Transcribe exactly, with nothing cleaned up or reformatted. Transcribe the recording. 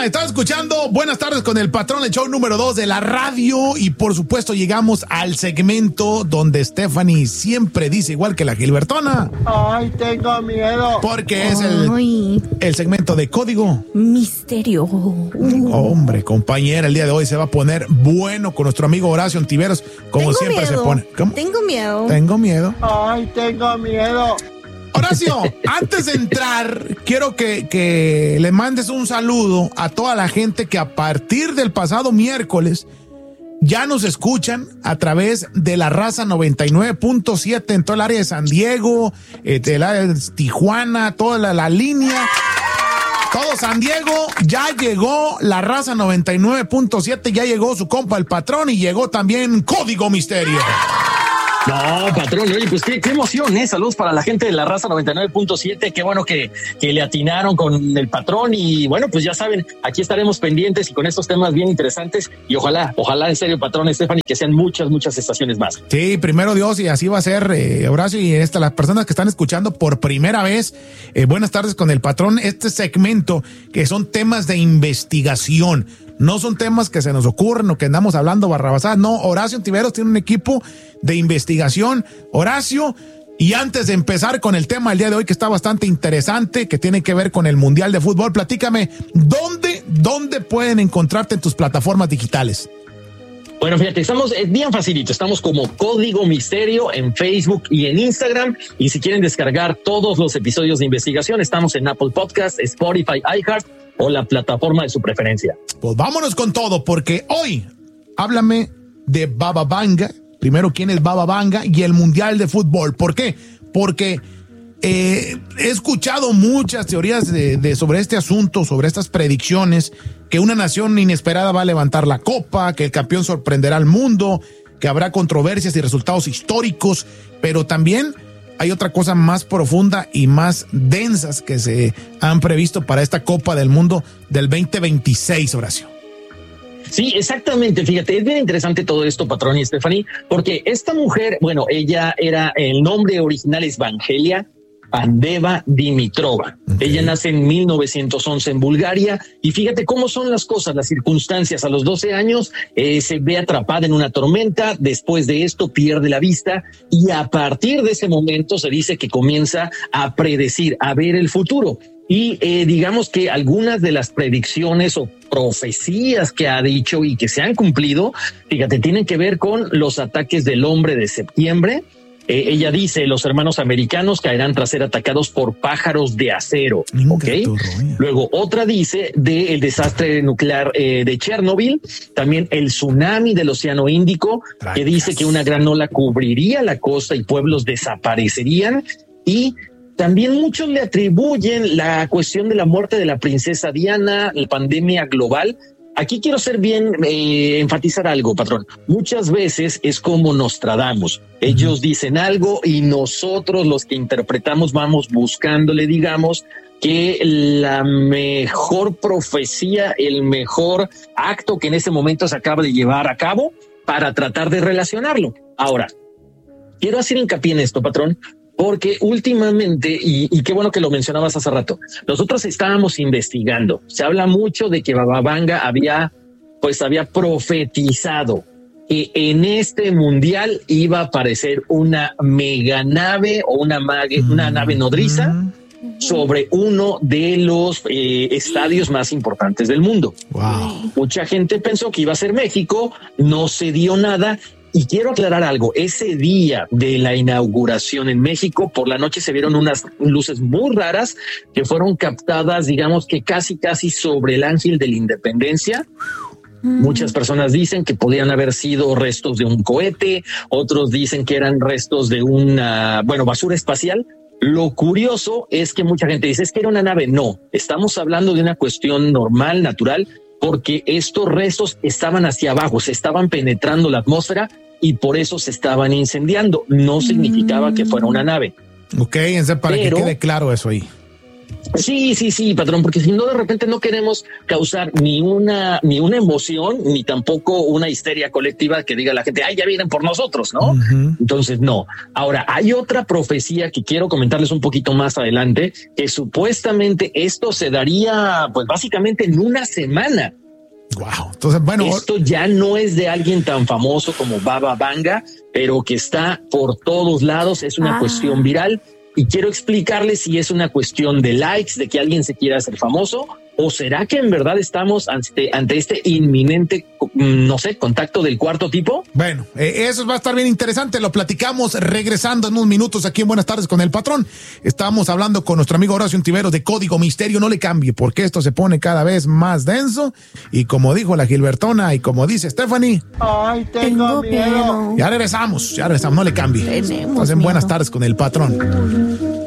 Hola, estás escuchando Buenas tardes con el patrón, el show número dos de la radio. Y por supuesto llegamos al segmento donde Stephanie siempre dice igual que la Gilbertona. Ay, tengo miedo. Porque es el, el segmento de Código Misterio. Uh. Hombre, compañera, el día de hoy se va a poner bueno con nuestro amigo Horacio Ontiveros, como tengo siempre miedo. se pone. ¿Cómo? Tengo miedo. Tengo miedo. Ay, tengo miedo. Horacio, antes de entrar, quiero que, que le mandes un saludo a toda la gente que a partir del pasado miércoles ya nos escuchan a través de la Raza noventa y nueve punto siete en todo el área de San Diego, eh, el área de Tijuana, toda la, la línea. Todo San Diego, ya llegó la Raza noventa y nueve punto siete, ya llegó su compa el patrón y llegó también Código Misterio. No, patrón, oye, pues qué, qué emoción, ¿eh? Saludos para la gente de la Raza noventa y nueve punto siete, qué bueno que, que le atinaron con el patrón y bueno, pues ya saben, aquí estaremos pendientes y con estos temas bien interesantes y ojalá, ojalá en serio, patrón Stephanie, que sean muchas, muchas estaciones más. Sí, primero Dios y así va a ser, eh, Horacio, y esta, las personas que están escuchando por primera vez, eh, buenas tardes con el patrón, este segmento que son temas de investigación. No son temas que se nos ocurren o que andamos hablando barrabasadas. No, Horacio Ontiveros tiene un equipo de investigación. Horacio, y antes de empezar con el tema del día de hoy, que está bastante interesante, que tiene que ver con el Mundial de Fútbol, platícame, ¿dónde, dónde pueden encontrarte en tus plataformas digitales? Bueno, fíjate, estamos bien facilito, estamos como Código Misterio en Facebook y en Instagram, y si quieren descargar todos los episodios de investigación, estamos en Apple Podcast, Spotify, iHeart o la plataforma de su preferencia. Pues vámonos con todo, porque hoy háblame de Baba Vanga. Primero, ¿quién es Baba Vanga? Y el Mundial de Fútbol. ¿Por qué? Porque eh, he escuchado muchas teorías de, de sobre este asunto, sobre estas predicciones, que una nación inesperada va a levantar la copa, que el campeón sorprenderá al mundo, que habrá controversias y resultados históricos, pero también hay otra cosa más profunda y más densas que se han previsto para esta Copa del Mundo del veinte veintiséis, Horacio. Sí, exactamente. Fíjate, es bien interesante todo esto, patrón y Stephanie, porque esta mujer, bueno, ella era, el nombre original es Vangelia Pandeva Dimitrova. Okay. Ella nace en mil novecientos once en Bulgaria y fíjate cómo son las cosas, las circunstancias. A los doce años eh, se ve atrapada en una tormenta, después de esto pierde la vista y a partir de ese momento se dice que comienza a predecir, a ver el futuro. Y eh, digamos que algunas de las predicciones o profecías que ha dicho y que se han cumplido, fíjate, tienen que ver con los ataques del hombre de septiembre. Eh, ella dice, los hermanos americanos caerán tras ser atacados por pájaros de acero, ¿ok? Luego otra dice del desastre nuclear eh, de Chernobyl, también el tsunami del Océano Índico, Trancas. Que dice que una gran ola cubriría la costa y pueblos desaparecerían, y también muchos le atribuyen la cuestión de la muerte de la princesa Diana, la pandemia global. Aquí quiero ser bien, eh, enfatizar algo, patrón. Muchas veces es como Nostradamus. Ellos dicen algo y nosotros los que interpretamos vamos buscándole, digamos, que la mejor profecía, el mejor acto que en ese momento se acaba de llevar a cabo para tratar de relacionarlo. Ahora, quiero hacer hincapié en esto, patrón, porque últimamente, y, y qué bueno que lo mencionabas hace rato, nosotros estábamos investigando. Se habla mucho de que Baba Vanga había, pues había profetizado que en este mundial iba a aparecer una mega nave o una, mague, una nave nodriza sobre uno de los eh, estadios más importantes del mundo. Wow. Mucha gente pensó que iba a ser México, no se dio nada. Y quiero aclarar algo, ese día de la inauguración en México, por la noche se vieron unas luces muy raras que fueron captadas, digamos que casi, casi sobre el Ángel de la Independencia. Mm. Muchas personas dicen que podían haber sido restos de un cohete, otros dicen que eran restos de una, bueno, basura espacial. Lo curioso es que mucha gente dice, es que era una nave. No, estamos hablando de una cuestión normal, natural, porque estos restos estaban hacia abajo, se estaban penetrando la atmósfera y por eso se estaban incendiando. No significaba mm. que fuera una nave. Ok, para Pero, que quede claro eso ahí. Sí, sí, sí, patrón, porque si no, de repente no queremos causar ni una, ni una emoción, ni tampoco una histeria colectiva que diga la gente, ay, ya vienen por nosotros, ¿no? Uh-huh. Entonces, no. Ahora, hay otra profecía que quiero comentarles un poquito más adelante, que supuestamente esto se daría, pues básicamente en una semana. Wow. Entonces, bueno, esto ya no es de alguien tan famoso como Baba Vanga, pero que está por todos lados, es una ah. cuestión viral. Y quiero explicarles si es una cuestión de likes, de que alguien se quiera hacer famoso, o será que en verdad estamos ante, ante este inminente, no sé, contacto del cuarto tipo. Bueno, eh, eso va a estar bien interesante. Lo platicamos regresando en unos minutos aquí en Buenas Tardes con el Patrón. Estamos hablando con nuestro amigo Horacio Ontiveros de Código Misterio. No le cambie, porque esto se pone cada vez más denso. Y como dijo la Gilbertona y como dice Stephanie, ay, tengo, tengo miedo. Ya regresamos, ya regresamos, no le cambie. Tenemos Estás en Buenas Tardes con el Patrón.